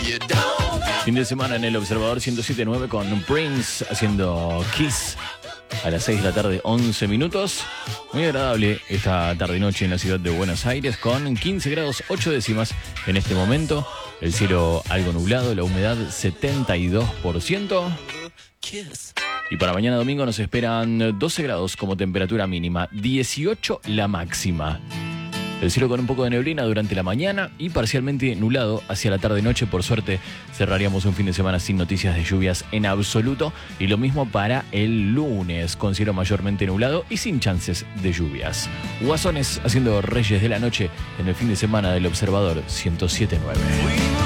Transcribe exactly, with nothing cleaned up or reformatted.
Fin de semana en el Observador ciento siete punto nueve con Prince haciendo Kiss a las seis de la tarde, once minutos. Muy agradable esta tarde-noche en la ciudad de Buenos Aires con quince grados ocho décimas en este momento. El cielo algo nublado, la humedad setenta y dos por ciento. Y para mañana domingo nos esperan doce grados como temperatura mínima, dieciocho la máxima. El cielo con un poco de neblina durante la mañana y parcialmente nublado hacia la tarde-noche. Por suerte cerraríamos un fin de semana sin noticias de lluvias en absoluto. Y lo mismo para el lunes, con cielo mayormente nublado y sin chances de lluvias. Guasones haciendo Reyes de la Noche en el fin de semana del Observador ciento siete punto nueve.